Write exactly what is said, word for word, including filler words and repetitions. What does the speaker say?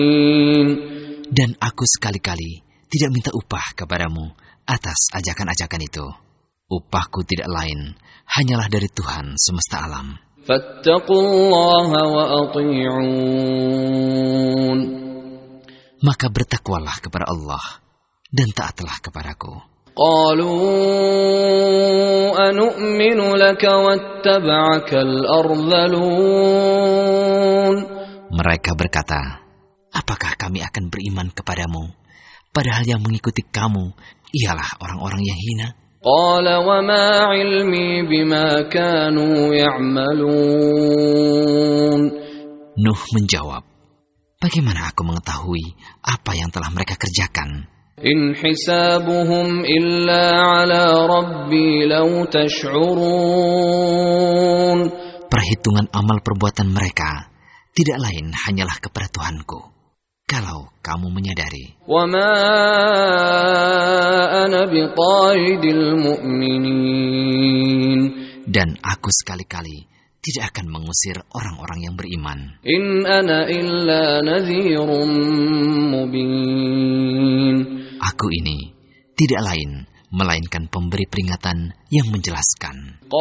Dan aku sekali-kali tidak minta upah kepadamu atas ajakan-ajakan itu. Upahku tidak lain, hanyalah dari Tuhan semesta alam. Fattaqullaha wa ati'un. Maka bertakwalah kepada Allah dan taatlah kepadaku. Qalu anu'minu laka wattaba'akal ardhalun. Mereka berkata, apakah kami akan beriman kepadamu, padahal yang mengikuti kamu ialah orang-orang yang hina? Qala wa ma ilmi bima kanu ya'malun. Nuh menjawab, bagaimana aku mengetahui apa yang telah mereka kerjakan? In hisabuhum illa ala rabbi law tash'urun. Perhitungan amal perbuatan mereka tidak lain hanyalah kepada Tuhanku, kalau kamu menyadari. Wa ma ana biqaidil mu'minin. Dan aku sekali-kali tidak akan mengusir orang-orang yang beriman. In ana illa nadhirun mubin. Aku ini tidak lain melainkan pemberi peringatan yang menjelaskan.